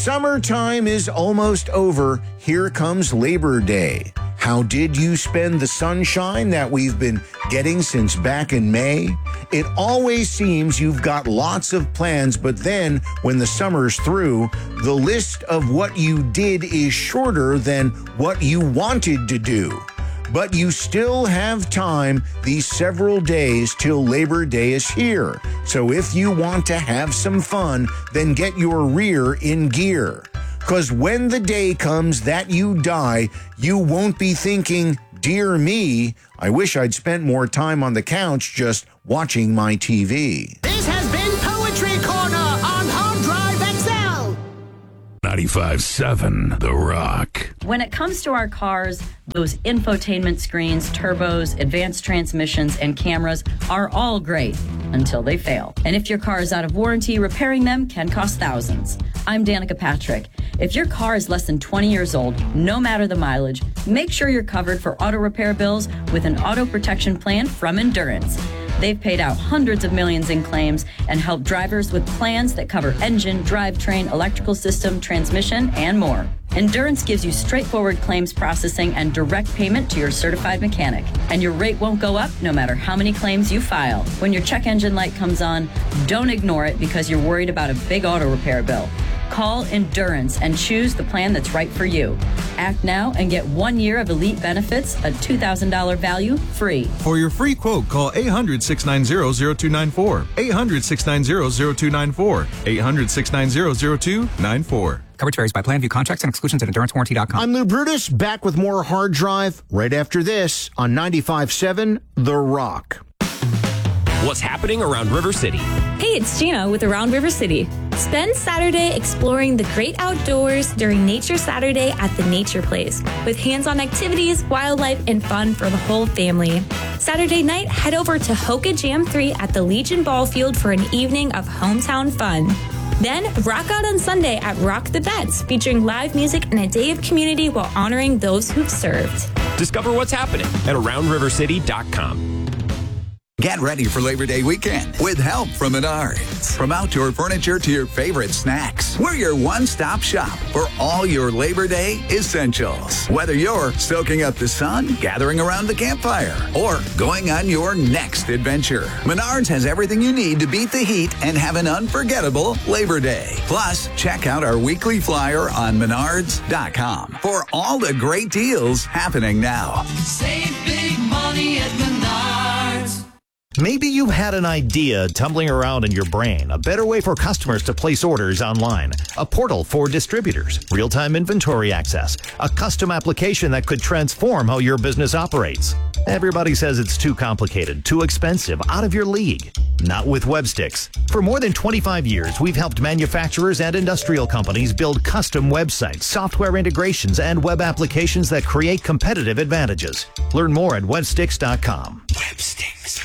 Summertime is almost over. Here comes Labor Day. How did you spend the sunshine that we've been getting since back in May? It always seems you've got lots of plans, but then when the summer's through, the list of what you did is shorter than what you wanted to do. But you still have time these several days till Labor Day is here. So if you want to have some fun, then get your rear in gear. Because when the day comes that you die, you won't be thinking, dear me, I wish I'd spent more time on the couch just watching my TV. This has been Poetry Corner on Hard Drive XL. 95.7 The Rock. When it comes to our cars, those infotainment screens, turbos, advanced transmissions, and cameras are all great until they fail. And if your car is out of warranty, repairing them can cost thousands. I'm Danica Patrick. If your car is less than 20 years old, no matter the mileage, make sure you're covered for auto repair bills with an auto protection plan from Endurance. They've paid out hundreds of millions in claims and helped drivers with plans that cover engine, drivetrain, electrical system, transmission, and more. Endurance gives you straightforward claims processing and direct payment to your certified mechanic. And your rate won't go up no matter how many claims you file. When your check engine light comes on, don't ignore it because you're worried about a big auto repair bill. Call Endurance and choose the plan that's right for you. Act now and get 1 year of elite benefits, a $2,000 value, free. For your free quote, call 800-690-0294. 800-690-0294. 800-690-0294. Coverage varies by plan. View contracts and exclusions at EnduranceWarranty.com. I'm Lou Brutus, back with more Hard Drive right after this on 95.7 The Rock. What's happening around River City? Hey, it's Gina with Around River City. Spend Saturday exploring the great outdoors during Nature Saturday at the Nature Place with hands-on activities, wildlife, and fun for the whole family. Saturday night, head over to Hoka Jam 3 at the Legion Ball Field for an evening of hometown fun. Then, rock out on Sunday at Rock the Vets, featuring live music and a day of community while honoring those who've served. Discover what's happening at AroundRiverCity.com. Get ready for Labor Day weekend with help from Menards. From outdoor furniture to your favorite snacks, we're your one-stop shop for all your Labor Day essentials. Whether you're soaking up the sun, gathering around the campfire, or going on your next adventure, Menards has everything you need to beat the heat and have an unforgettable Labor Day. Plus, check out our weekly flyer on Menards.com for all the great deals happening now. Save big money at Menards. Maybe you had an idea tumbling around in your brain, a better way for customers to place orders online, a portal for distributors, real-time inventory access, a custom application that could transform how your business operates. Everybody says it's too complicated, too expensive, out of your league. Not with Websticks. For more than 25 years, we've helped manufacturers and industrial companies build custom websites, software integrations, and web applications that create competitive advantages. Learn more at websticks.com. Websticks.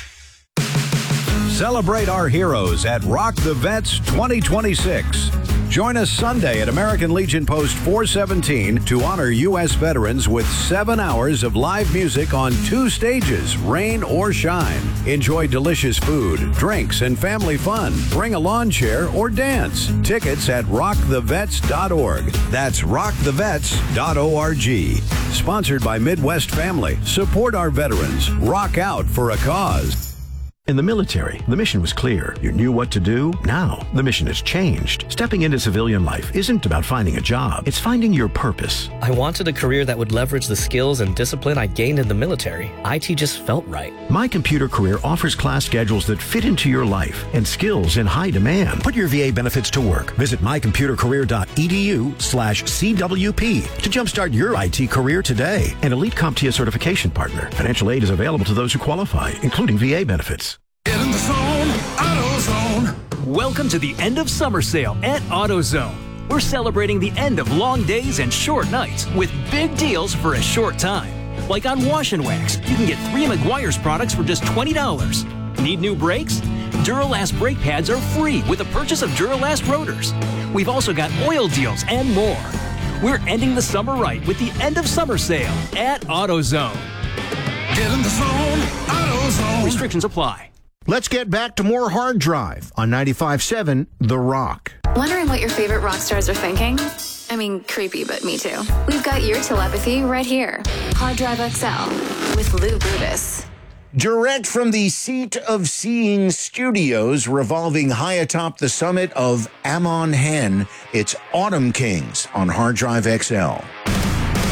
Celebrate our heroes at Rock the Vets 2026. Join us Sunday at American Legion Post 417 to honor U.S. veterans with 7 hours of live music on 2 stages, rain or shine. Enjoy delicious food, drinks, and family fun. Bring a lawn chair or dance. Tickets at rockthevets.org. That's rockthevets.org. Sponsored by Midwest Family. Support our veterans. Rock out for a cause. In the military, the mission was clear. You knew what to do. Now, the mission has changed. Stepping into civilian life isn't about finding a job. It's finding your purpose. I wanted a career that would leverage the skills and discipline I gained in the military. IT just felt right. My Computer Career offers class schedules that fit into your life and skills in high demand. Put your VA benefits to work. Visit mycomputercareer.edu/CWP to jumpstart your IT career today. An elite CompTIA certification partner. Financial aid is available to those who qualify, including VA benefits. Get in the zone, AutoZone. Welcome to the end of summer sale at AutoZone. We're celebrating the end of long days and short nights with big deals for a short time. Like on Wash and Wax, you can get 3 Meguiar's products for just $20. Need new brakes? Duralast brake pads are free with the purchase of Duralast rotors. We've also got oil deals and more. We're ending the summer right with the end of summer sale at AutoZone. Get in the zone, AutoZone. Restrictions apply. Let's get back to more Hard Drive on 95.7 The Rock. Wondering what your favorite rock stars are thinking? I mean, creepy, but me too. We've got your telepathy right here. Hard Drive XL with Lou Brutus. Direct from the Seat of Seeing Studios, revolving high atop the summit of Amon Hen, it's Autumn Kings on Hard Drive XL.